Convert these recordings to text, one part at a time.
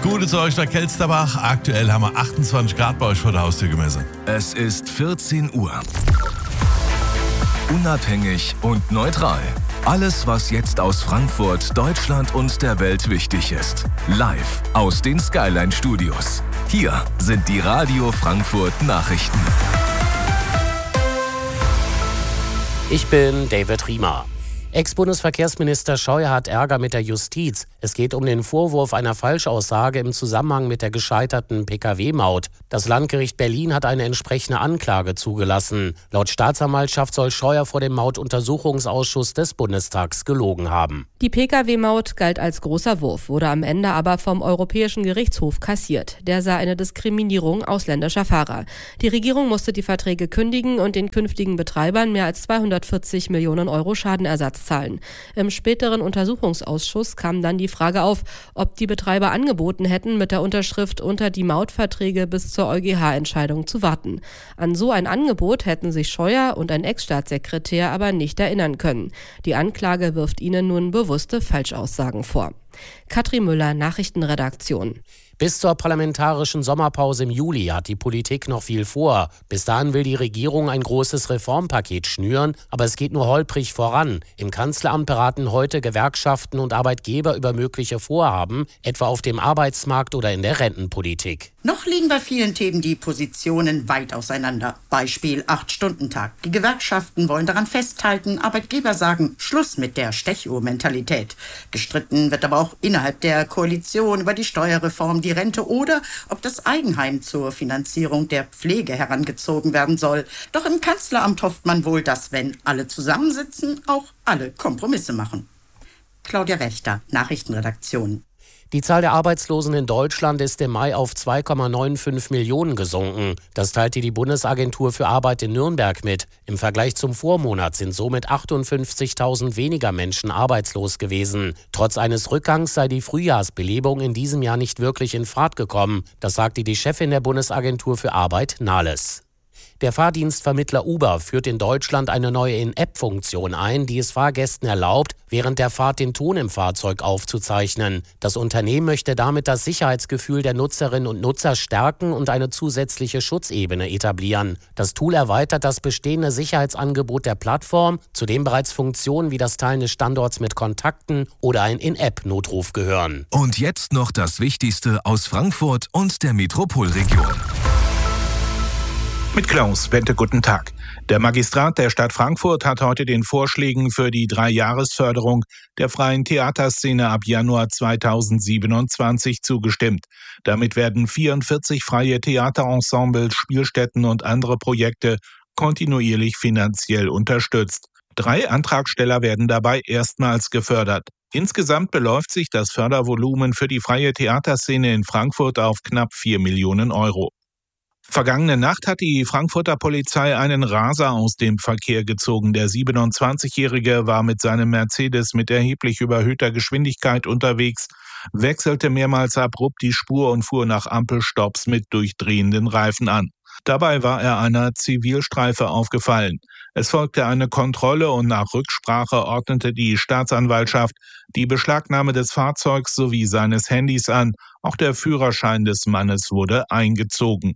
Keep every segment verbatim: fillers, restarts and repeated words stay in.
Gute zu euch nach Kelsterbach. Aktuell haben wir achtundzwanzig Grad bei euch vor der Haustür gemessen. Es ist vierzehn Uhr. Unabhängig und neutral. Alles, was jetzt aus Frankfurt, Deutschland und der Welt wichtig ist. Live aus den Skyline Studios. Hier sind die Radio Frankfurt Nachrichten. Ich bin David Riemer. Ex-Bundesverkehrsminister Scheuer hat Ärger mit der Justiz. Es geht um den Vorwurf einer Falschaussage im Zusammenhang mit der gescheiterten P K W-Maut. Das Landgericht Berlin hat eine entsprechende Anklage zugelassen. Laut Staatsanwaltschaft soll Scheuer vor dem Mautuntersuchungsausschuss des Bundestags gelogen haben. Die P K W-Maut galt als großer Wurf, wurde am Ende aber vom Europäischen Gerichtshof kassiert. Der sah eine Diskriminierung ausländischer Fahrer. Die Regierung musste die Verträge kündigen und den künftigen Betreibern mehr als zweihundertvierzig Millionen Euro Schadenersatz zahlen. Im späteren Untersuchungsausschuss kam dann die Frage auf, ob die Betreiber angeboten hätten, mit der Unterschrift unter die Mautverträge bis zur EuGH-Entscheidung zu warten. An so ein Angebot hätten sich Scheuer und ein Ex-Staatssekretär aber nicht erinnern können. Die Anklage wirft ihnen nun bewusste Falschaussagen vor. Katrin Müller, Nachrichtenredaktion. Bis zur parlamentarischen Sommerpause im Juli hat die Politik noch viel vor. Bis dahin will die Regierung ein großes Reformpaket schnüren, aber es geht nur holprig voran. Im Kanzleramt beraten heute Gewerkschaften und Arbeitgeber über mögliche Vorhaben, etwa auf dem Arbeitsmarkt oder in der Rentenpolitik. Noch liegen bei vielen Themen die Positionen weit auseinander. Beispiel acht-Stunden-Tag. Die Gewerkschaften wollen daran festhalten, Arbeitgeber sagen Schluss mit der Stechuhr-Mentalität. Gestritten wird aber auch innerhalb der Koalition über die Steuerreform, die Rente oder ob das Eigenheim zur Finanzierung der Pflege herangezogen werden soll. Doch im Kanzleramt hofft man wohl, dass, wenn alle zusammensitzen, auch alle Kompromisse machen. Claudia Wächter, Nachrichtenredaktion. Die Zahl der Arbeitslosen in Deutschland ist im Mai auf zwei Komma fünfundneunzig Millionen gesunken. Das teilte die Bundesagentur für Arbeit in Nürnberg mit. Im Vergleich zum Vormonat sind somit achtundfünfzigtausend weniger Menschen arbeitslos gewesen. Trotz eines Rückgangs sei die Frühjahrsbelebung in diesem Jahr nicht wirklich in Fahrt gekommen. Das sagte die Chefin der Bundesagentur für Arbeit, Nahles. Der Fahrdienstvermittler Uber führt in Deutschland eine neue In-App-Funktion ein, die es Fahrgästen erlaubt, während der Fahrt den Ton im Fahrzeug aufzuzeichnen. Das Unternehmen möchte damit das Sicherheitsgefühl der Nutzerinnen und Nutzer stärken und eine zusätzliche Schutzebene etablieren. Das Tool erweitert das bestehende Sicherheitsangebot der Plattform, zu dem bereits Funktionen wie das Teilen des Standorts mit Kontakten oder ein In-App-Notruf gehören. Und jetzt noch das Wichtigste aus Frankfurt und der Metropolregion. Mit Klaus Wente, guten Tag. Der Magistrat der Stadt Frankfurt hat heute den Vorschlägen für die Dreijahresförderung der freien Theaterszene ab Januar zweitausendsiebenundzwanzig zugestimmt. Damit werden vierundvierzig freie Theaterensembles, Spielstätten und andere Projekte kontinuierlich finanziell unterstützt. Drei Antragsteller werden dabei erstmals gefördert. Insgesamt beläuft sich das Fördervolumen für die freie Theaterszene in Frankfurt auf knapp vier Millionen Euro. Vergangene Nacht hat die Frankfurter Polizei einen Raser aus dem Verkehr gezogen. Der siebenundzwanzigjährige war mit seinem Mercedes mit erheblich überhöhter Geschwindigkeit unterwegs, wechselte mehrmals abrupt die Spur und fuhr nach Ampelstopps mit durchdrehenden Reifen an. Dabei war er einer Zivilstreife aufgefallen. Es folgte eine Kontrolle und nach Rücksprache ordnete die Staatsanwaltschaft die Beschlagnahme des Fahrzeugs sowie seines Handys an. Auch der Führerschein des Mannes wurde eingezogen.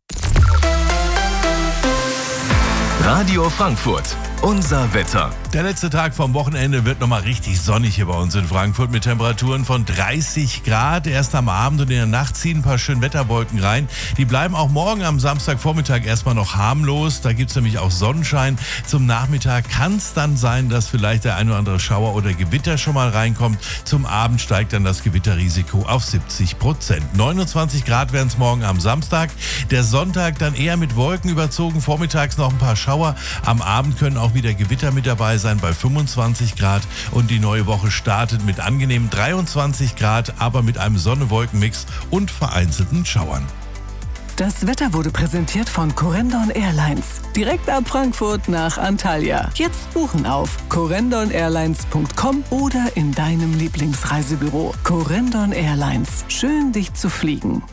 Radio Frankfurt, unser Wetter. Der letzte Tag vom Wochenende wird nochmal richtig sonnig hier bei uns in Frankfurt mit Temperaturen von dreißig Grad. Erst am Abend und in der Nacht ziehen ein paar schöne Wetterwolken rein. Die bleiben auch morgen am Samstagvormittag erstmal noch harmlos. Da gibt es nämlich auch Sonnenschein. Zum Nachmittag kann es dann sein, dass vielleicht der ein oder andere Schauer oder Gewitter schon mal reinkommt. Zum Abend steigt dann das Gewitterrisiko auf siebzig Prozent. neunundzwanzig Grad werden es morgen am Samstag. Der Sonntag dann eher mit Wolken überzogen. Vormittags noch ein paar Schauer. Am Abend können auch wieder Gewitter mit dabei sein bei fünfundzwanzig Grad. Und die neue Woche startet mit angenehmen dreiundzwanzig Grad, aber mit einem Sonne-Wolken-Mix und vereinzelten Schauern. Das Wetter wurde präsentiert von Corendon Airlines. Direkt ab Frankfurt nach Antalya. Jetzt buchen auf corendon airlines punkt com oder in deinem Lieblingsreisebüro. Corendon Airlines. Schön, dich zu fliegen.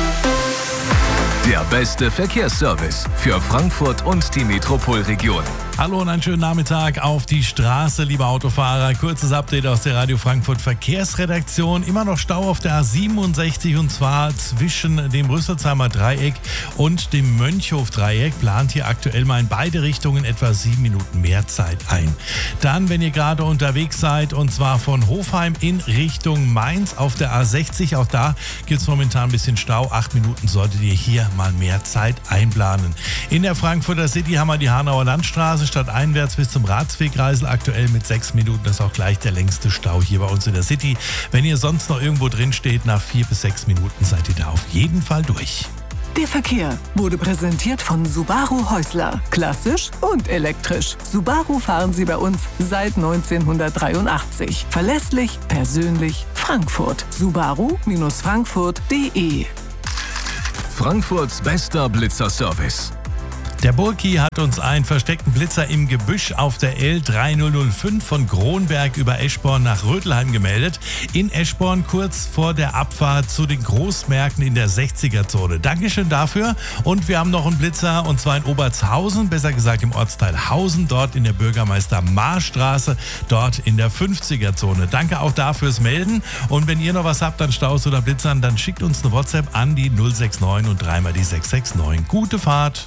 Der beste Verkehrsservice für Frankfurt und die Metropolregion. Hallo und einen schönen Nachmittag auf die Straße, liebe Autofahrer. Kurzes Update aus der Radio Frankfurt Verkehrsredaktion. Immer noch Stau auf der A siebenundsechzig und zwar zwischen dem Rüsselsheimer Dreieck und dem Mönchhof-Dreieck. Plant hier aktuell mal in beide Richtungen etwa sieben Minuten mehr Zeit ein. Dann, wenn ihr gerade unterwegs seid und zwar von Hofheim in Richtung Mainz auf der A sechzig, auch da gibt es momentan ein bisschen Stau. Acht Minuten solltet ihr hier mal mehr Zeit einplanen. In der Frankfurter City haben wir die Hanauer Landstraße stadteinwärts bis zum Ratswegkreisel aktuell mit sechs Minuten. Das ist auch gleich der längste Stau hier bei uns in der City. Wenn ihr sonst noch irgendwo drin steht, nach vier bis sechs Minuten seid ihr da auf jeden Fall durch. Der Verkehr wurde präsentiert von Subaru Häusler. Klassisch und elektrisch. Subaru fahren Sie bei uns seit neunzehnhundertdreiundachtzig. Verlässlich, persönlich, Frankfurt. Subaru Frankfurt punkt de. Frankfurts bester Blitzerservice. Der Burki hat uns einen versteckten Blitzer im Gebüsch auf der L dreitausend fünf von Kronberg über Eschborn nach Rötelheim gemeldet. In Eschborn kurz vor der Abfahrt zu den Großmärkten in der sechziger-Zone. Dankeschön dafür. Und wir haben noch einen Blitzer und zwar in Obertshausen, besser gesagt im Ortsteil Hausen, dort in der Bürgermeister-Marr-Straße, dort in der fünfziger-Zone. Danke auch dafür fürs Melden. Und wenn ihr noch was habt an Staus oder Blitzern, dann schickt uns eine WhatsApp an die null sechs neun und dreimal die sechs sechs neun. Gute Fahrt!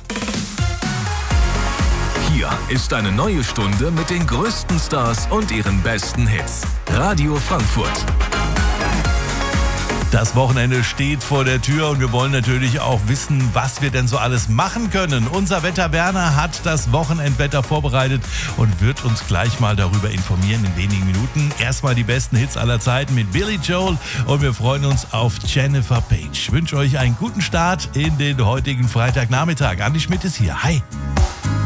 Hier ist eine neue Stunde mit den größten Stars und ihren besten Hits. Radio Frankfurt. Das Wochenende steht vor der Tür und wir wollen natürlich auch wissen, was wir denn so alles machen können. Unser Wetter Werner hat das Wochenendwetter vorbereitet und wird uns gleich mal darüber informieren in wenigen Minuten. Erstmal die besten Hits aller Zeiten mit Billy Joel und wir freuen uns auf Jennifer Page. Ich wünsche euch einen guten Start in den heutigen Freitagnachmittag. Andi Schmidt ist hier. Hi.